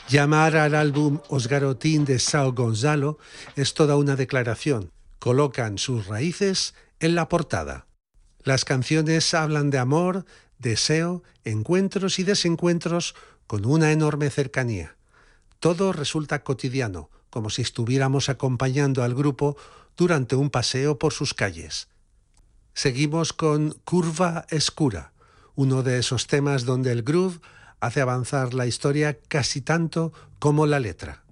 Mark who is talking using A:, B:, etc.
A: Llamar al álbum Os Garotín de Sao Gonzalo es toda una declaración. Colocan sus raíces en la portada. Las canciones hablan de amor, deseo, encuentros y desencuentros con una enorme cercanía. Todo resulta cotidiano, como si estuviéramos acompañando al grupo durante un paseo por sus calles. Seguimos con Curva Escura, uno de esos temas donde el groove hace avanzar la historia casi tanto como la letra.